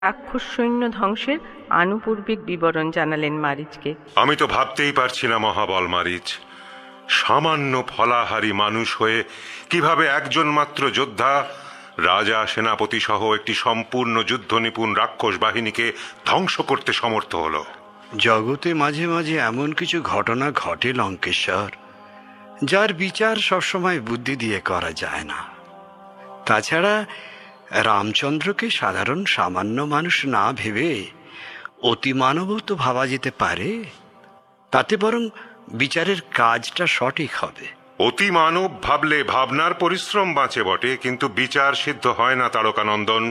রাক্ষস সৈন্য ধ্বংসের আনুপূর্বিক বিবরণ জানালেন মারিচকে। আমি তো ভাবতেই পারছি না মহাবল মারিচ, সামান্য ফলাহারী মানুষ হয়ে কিভাবে একজন মাত্র যোদ্ধা, রাজা সেনাপতি সহ একটি সম্পূর্ণ যুদ্ধ নিপুণ রাক্ষস বাহিনীকে ধ্বংস করতে সমর্থ হলো। জগতে মাঝে মাঝে এমন কিছু ঘটনা ঘটে লঙ্কেশ্বর, যার বিচার সবসময় বুদ্ধি দিয়ে করা যায় না। তাছাড়া রামচন্দ্রকে সাধারণ সামান্য মানুষ না ভেবে অতিমানবও তো ভাবা যেতে পারে, তাতে বরং বিচারের কাজটা সঠিক হবে। অতি মানব ভাবলে ভাবনার পরিশ্রম বাঁচে বটে, কিন্তু বিচার সিদ্ধ হয় না তারকানন্দন।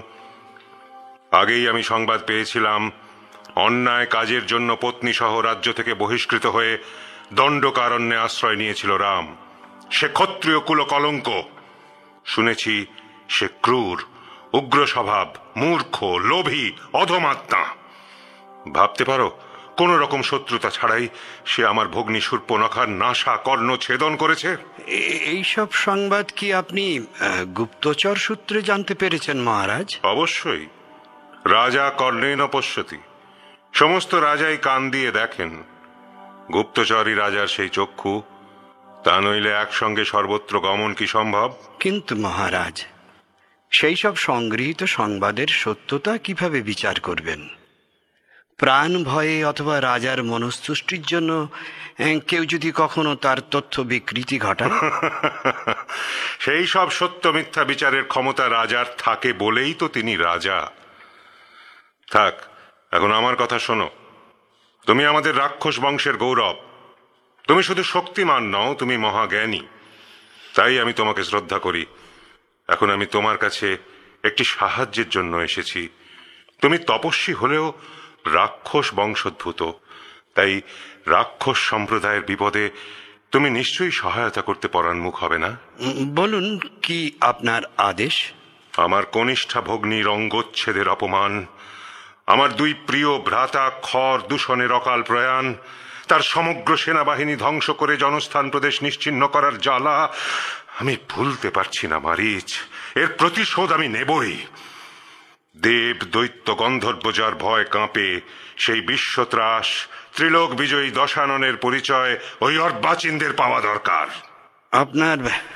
আগেই আমি সংবাদ পেয়েছিলাম অন্যায় কাজের জন্য পত্নী সহ রাজ্য থেকে বহিষ্কৃত হয়ে দণ্ডকারণ্যে আশ্রয় নিয়েছিল রাম। সে ক্ষত্রিয় কুল কলঙ্ক। শুনেছি সে ক্রূর, উগ্র স্বভাব, মূর্খ, লোভী, অধমাত্মা। ভাবতে পারো কোন রকম শত্রুতা ছাড়াই সে আমার ভগ্নী শূর্পণখার নাসা কর্ণ ছেদন করেছে। এইসব সংবাদ কি আপনি গুপ্তচর সূত্রে জানতে পেরেছেন মহারাজ? অবশ্যই। রাজা কর্ণেন পশ্যতি, সমস্ত রাজাই কান দিয়ে দেখেন। গুপ্তচরই রাজার সেই চক্ষু, তা নইলে একসঙ্গে সর্বত্র গমন কি সম্ভব? কিন্তু মহারাজ, সেই সব সংগৃহীত সংবাদের সত্যতা কিভাবে বিচার করবেন? প্রাণ ভয়ে অথবা রাজার মনস্তুষ্টির জন্য কেউ যদি কখনো তার তথ্য বিকৃতি ঘটায়? সেই সব সত্য মিথ্যা বিচারের ক্ষমতা রাজার থাকে বলেই তো তিনি রাজা। থাক, এখন আমার কথা শোনো। তুমি আমাদের রাক্ষস বংশের গৌরব। তুমি শুধু শক্তিমান নও, তুমি মহাজ্ঞানী। তাই আমি তোমাকে শ্রদ্ধা করি। এখন আমি তোমার কাছে একটি সাহায্যের জন্য এসেছি। তুমি তপস্বী হলেও রাক্ষস বংশোদ্ভূত, তাই রাক্ষস সম্প্রদায়ের বিপদে তুমি নিশ্চয়ই সহায়তা করতে পরান্মুখ হবে না? বলুন, কি আপনার আদেশ? আমার কনিষ্ঠা ভগ্নীর অঙ্গচ্ছেদের অপমান, আমার দুই প্রিয় ভ্রাতা খর দূষণের অকাল প্রয়াণ, তার সমগ্র সেনাবাহিনী ধ্বংস করে জনস্থান প্রদেশ নিশ্চিহ্ন করার জ্বালা আমি ভুলতে পারছি না মারিচ। এর প্রতিশোধ আমি নেবই। দেব দৈত্য গন্ধর্ব যার ভয় কাঁপে, সেই বিশ্বত্রাস ত্রিলোক বিজয়ী দশাননের পরিচয় ওই অর্বাচীনদের পাওয়া দরকার। আপনার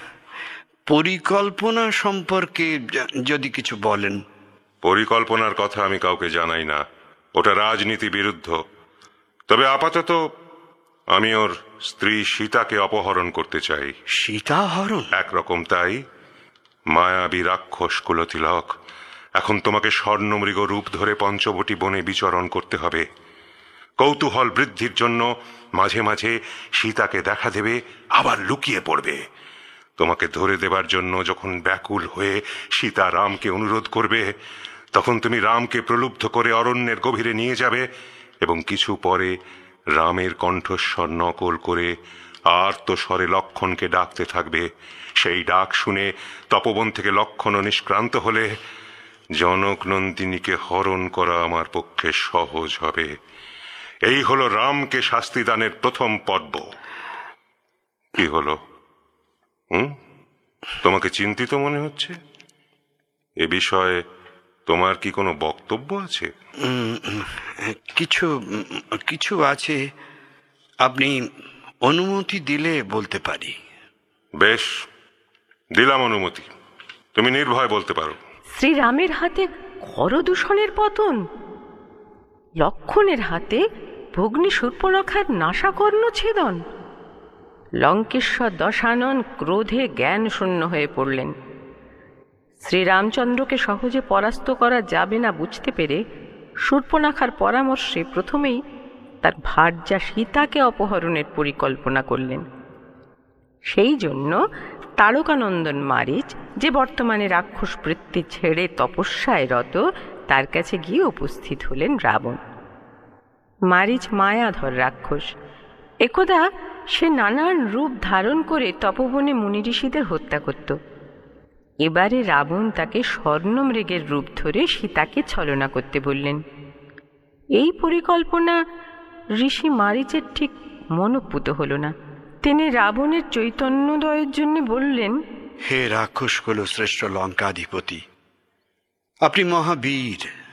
পরিকল্পনা সম্পর্কে যদি কিছু বলেন। পরিকল্পনার কথা আমি কাউকে জানাই না, ওটা রাজনীতি বিরুদ্ধ। তবে আপাতত আমি ওর স্ত্রী সীতাকে অপহরণ করতে চাই। সীতা হরণ? একরকম তাই। মায়াবী রাক্ষস কুলতিলক, এখন তোমাকে স্বর্ণমৃগ রূপ ধরে পঞ্চবটি বনে বিচরণ করতে হবে। কৌতূহল বৃদ্ধির জন্য মাঝে মাঝে সীতাকে দেখা দেবে, আবার লুকিয়ে পড়বে। তোমাকে ধরে দেবার জন্য যখন ব্যাকুল হয়ে সীতা রামকে অনুরোধ করবে, তখন তুমি রামকে প্রলুব্ধ করে অরণ্যের গভীরে নিয়ে যাবে এবং কিছু পরে রামের কণ্ঠস্বর নকল করে আর্ত স্বরে লক্ষণকে ডাকতে থাকবে। সেই ডাক শুনে তপবন থেকে লক্ষণ নিষ্ক্রান্ত হলে জনক নন্দিনীকে হরণ করা আমার পক্ষে সহজ হবে। এই হলো রামকে শাস্তি দানের প্রথম পর্ব। কি হলো? তোমাকে চিন্তিত মনে হচ্ছে? এ বিষয়ে তোমার কি কোনো বক্তব্য আছে? কিছু কিছু আছে। আপনি অনুমতি দিলে বলতে পারি। বেশ, দিলাম অনুমতি। তুমি নির্ভয় বলতে পারো। শ্রীরামের হাতে খরদূষণের পতন, লক্ষণের হাতে ভগ্নী শূর্পণখার নাসাকর্ণ ছেদন। লঙ্কেশ্বর দশানন ক্রোধে জ্ঞান শূন্য হয়ে পড়লেন। শ্রীরামচন্দ্রকে সহজে পরাস্ত করা যাবে না বুঝতে পেরে শূর্পণখার পরামর্শে প্রথমেই তার ভার্যা সীতাকে অপহরণের পরিকল্পনা করলেন। সেই জন্য তারকানন্দন মারিচ, যে বর্তমানে রাক্ষস বৃত্তি ছেড়ে তপস্যায় রত, তার কাছে গিয়ে উপস্থিত হলেন রাবণ। মারিচ মায়াধর রাক্ষস। একদা সে নানান রূপ ধারণ করে তপবনে মুনি ঋষিদের হত্যা করত। এবারে রাবণ তাকে স্বর্ণমৃগের রূপ ধরে সীতাকে ছলনা করতে বললেন। এই পরিকল্পনা ঋষি মারিচের ঠিক মনোপুত হল না। তিনি রাবণের চৈতন্যদয়ের জন্য বললেন, হে রাক্ষস কুল শ্রেষ্ঠ লঙ্কাধিপতি, আপনি মহাবীর।